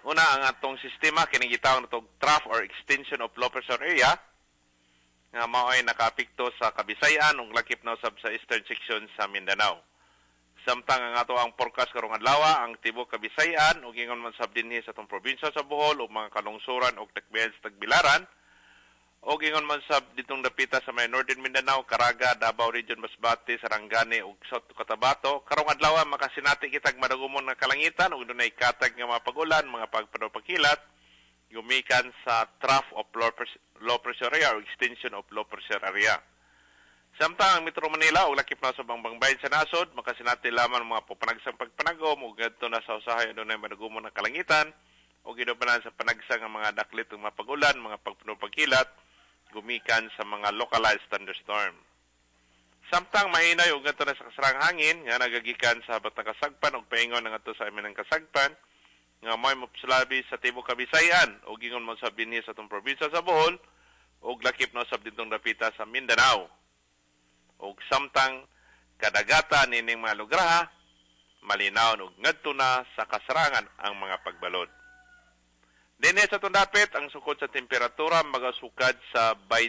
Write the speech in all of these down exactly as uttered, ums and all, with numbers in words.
Una, ang atong sistema, kinigitawag na itong trough or extension of low pressure area, nga mao'y nakapikto sa Kabisayan ug lakip na usab sa eastern section sa Mindanao. Samtang ang ato ang forecast karong adlaw, ang tibuok Kabisayan ug ingon man sab dinhi sa atong probinsya sa Bohol ug mga kalungsuran ug Tacbihan sa Tagbilaran, ug ingon man sab ditong dapita sa may Northern Mindanao, Caraga, Davao Region, Masbate, Sarangani ug South Cotabato. Karong adlaw makasinati kitag madagumon nga kalangitan ug dunay katag nga mga pag-ulan, mga pagpadaw-pagkilat gumikan sa trough of low pressure, low pressure area or extension of low pressure area. Samtang ang Metro Manila ug lakip na sa bangbangbayan sa nasod, makasinati lamang mga pupanagsang pagpanagom ug adto na sa usahay dunay madagumon nga kalangitan ug gidobanan sa panagsang nga mga daklit ug mga pag-ulan, mga pagpadaw-pagkilat gumikan sa mga localized thunderstorm. Samtang mahinay ug ngadto na sa kasarang hangin nga nagagikan sa batang kasagpan ug paingon ngadto sa iminang kasagpan nga may mapsulabi sa tibuok Kabisayan ug ingon man sa binhi sa atong probinsya sa Bohol ug lakip na usab ditong dapita sa Mindanao. Ug samtang kadagata nining mga lugar malinaw ug ngadto na sa kasarangan ang mga pagbalod. Dinhi sa tundapit, ang sukod sa temperatura magasukad sa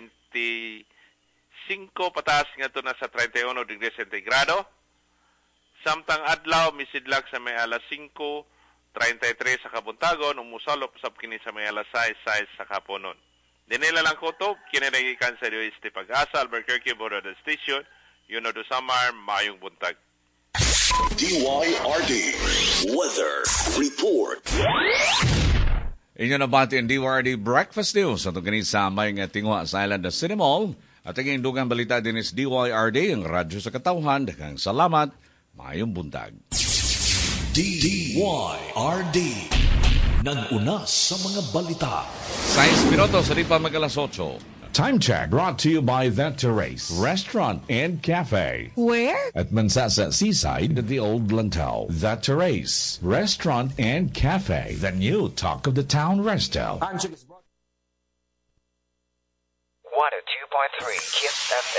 twenty-five pataas ngadto na sa thirty-one degrees centigrado. Samtang adlaw misidlag sa may alas five thirty-three sa kabuntagon ug mosalop usab kini sa may alas six sa kaponon. Dinhi lang kutob kini nagikan sa D S T Pag-asa, Albuquerque, Border Station, Yuno do Samar, mayong buntag. D Y R D Weather Report. Inyo nabati ang D Y R D Breakfast News sa itong sa may nga tingwa sa Island of City Mall. At ang dugang balita din is D Y R D, ang radyo sa katauhan. Daghang salamat, mayong buntag. D Y R D nag-una sa mga balita. Science Piloto sa di pa mag-alas eight. Time check brought to you by The Terrace Restaurant and Cafe. Where? At Mansasa Seaside at the Old Lantau. The Terrace Restaurant and Cafe. The new talk of the town resto. one oh two point three Kiss F M.